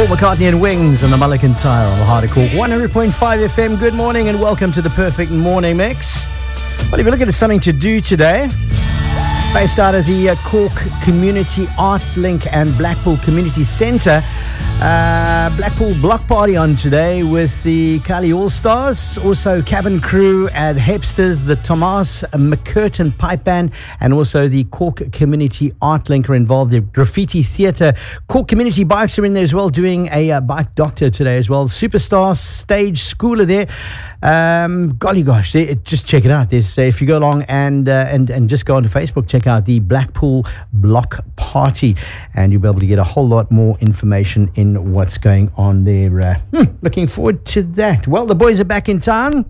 Paul McCartney and Wings and the Mulligan Tile on the Heart of Cork 100.5 FM. Good morning and welcome to the Perfect Morning Mix. Well, if you're looking at something to do today, based out of the Cork Community Art Link and Blackpool Community Centre, Blackpool Block Party on today with the Kali All-Stars, also Cabin Crew, the Hepsters, the Thomas McCurtain Pipe Band, and also the Cork Community Art Link are involved. The Graffiti Theatre. Cork Community Bikes are in there as well, doing a bike doctor today as well. Superstar Stage Schooler there. Golly gosh, just check it out. There's if you go along and just go onto Facebook, check out the Blackpool Block Party, and you'll be able to get a whole lot more information in what's going on there. Looking forward to that. Well, the boys are back in town.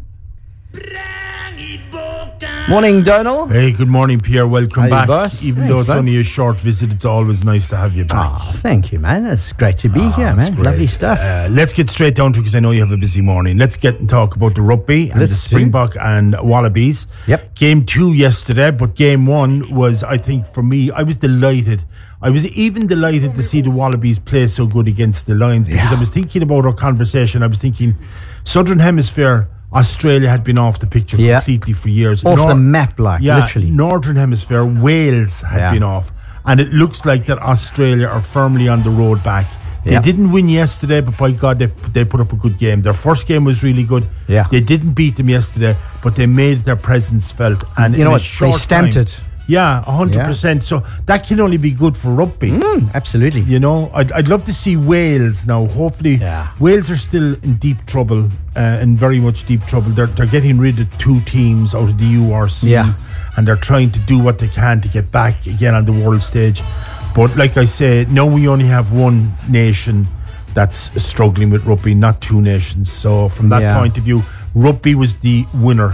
Morning, Donald. Hey, good morning, Pierre. Welcome back. Boss? Even Thanks, though it's boss. only a short visit, it's always nice to have you back. Oh, thank you, man. It's great to be here, man. Great. Lovely stuff. Let's get straight down to it because I know you have a busy morning. Let's get and talk about the rugby and the Springbok and Wallabies. Yep. Game 2 yesterday, but game 1 was, I think, for me, I was delighted. I was even delighted to see the Wallabies play so good against the Lions because I was thinking about our conversation. I was thinking Southern Hemisphere, Australia had been off the picture completely for years. Off the map, literally. Northern Hemisphere, Wales had been off. And it looks like that Australia are firmly on the road back. They didn't win yesterday, but by God, they put up a good game. Their first game was really good. Yeah. They didn't beat them yesterday, but they made their presence felt. And you know what? They stamped it. Yeah, 100%. So that can only be good for rugby. Absolutely. You know, I'd love to see Wales now. Hopefully, Wales are still in deep trouble, in very much deep trouble. They're getting rid of 2 teams out of the URC, and they're trying to do what they can to get back again on the world stage. But like I say, now we only have one nation that's struggling with rugby, not 2 nations. So from that point of view, rugby was the winner.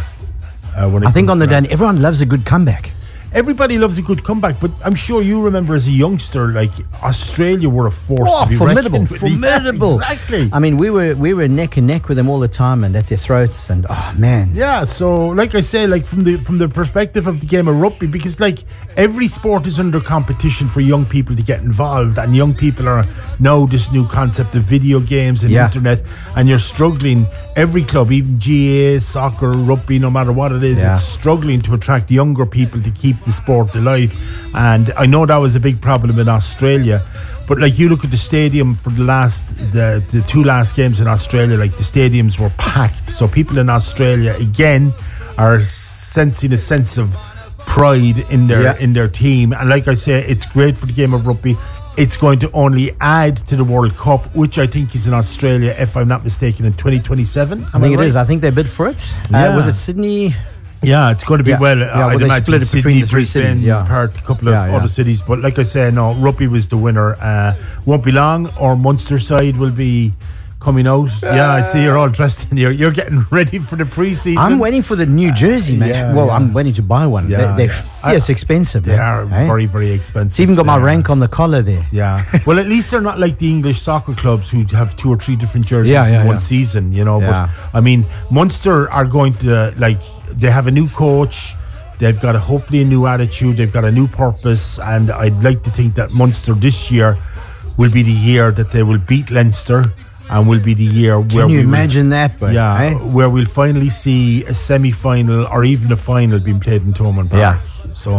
I think on the day, everyone loves a good comeback. Everybody loves a good comeback, but I'm sure you remember as a youngster, like Australia were a force to be reckoned with. Formidable. Yeah, exactly. I mean, we were neck and neck with them all the time and at their throats, and oh man. Yeah, so like I say, like from the perspective of the game of rugby, because like every sport is under competition for young people to get involved, and young people are now this new concept of video games and internet, and you're struggling. Every club, even GA, soccer, rugby, no matter what it is, it's struggling to attract younger people to keep the sport alive. And I know that was a big problem in Australia, but like you look at the stadium for the 2 last games in Australia, like the stadiums were packed. So people in Australia again are sensing a sense of pride in their team. And like I say, it's great for the game of rugby. It's going to only add to the World Cup, which I think is in Australia, if I'm not mistaken, in 2027. I think it is. I think they bid for it. Was it Sydney? Yeah, it's going to be I'd imagine split it Sydney, between the 3 Brisbane, cities, Perth, a couple of other cities. But like I say, no, rugby was the winner. Won't be long. Our Munster side will be coming out. I see you're all dressed in here. You're getting ready for the pre-season. I'm waiting for the new jersey, man. I'm waiting to buy one. They're fierce expensive. They are very, very expensive. It's even got my rank on the collar there. Yeah. Well, at least they're not like the English soccer clubs who have 2 or 3 different jerseys in one season, you know. But I mean, Munster are going to, they have a new coach. They've got hopefully a new attitude. They've got a new purpose. And I'd like to think that Munster this year will be the year that they will beat Leinster. And will be the year where Can you imagine that? But, where we'll finally see a semi-final or even a final being played in Thomond Park. Yeah. So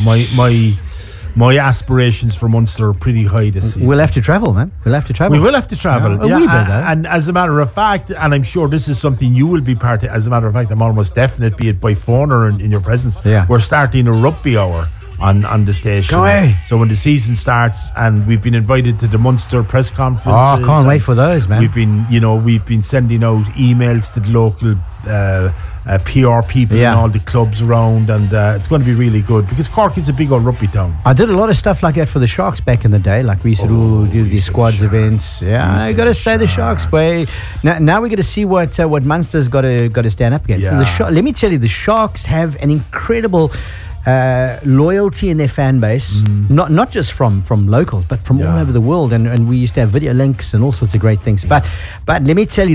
my aspirations for Munster are pretty high this season. We'll have to travel, man. We'll have to travel. We will have to travel. A wee bit, and as a matter of fact, and I'm sure this is something you will be part of. As a matter of fact, I'm almost definite, be it by phone or in your presence. Yeah. We're starting a rugby hour on the station. So when the season starts, and we've been invited to the Munster press conferences. Oh, can't wait for those, man. We've been sending out emails to the local PR people and all the clubs around, and it's going to be really good because Cork is a big old rugby town. I did a lot of stuff like that for the Sharks back in the day, like we used to do the squads events. Yeah, I got to say the Sharks way. Now we got to see what Munster's got to stand up against. Let me tell you, the Sharks have an incredible loyalty in their fan base, not just from locals, but from all over the world. And we used to have video links and all sorts of great things. But let me tell you,